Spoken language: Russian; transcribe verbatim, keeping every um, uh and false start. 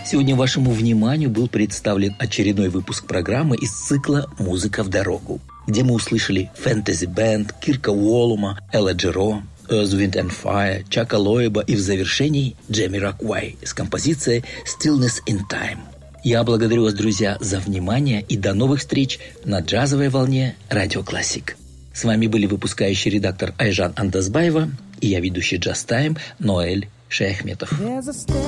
Сегодня вашему вниманию был представлен очередной выпуск программы из цикла «Музыка в дорогу», где мы услышали Fantasy Band, Кирка Уолума, Элла Джеро, Earth, Wind and Fire, Чака Лоэба и в завершении Джемми Роквай с композицией Stillness in Time. Я благодарю вас, друзья, за внимание и до новых встреч на джазовой волне Радио Классик. С вами были выпускающий редактор Айжан Андазбаева и я ведущий Джаз Тайм Ноэль Шаяхметов.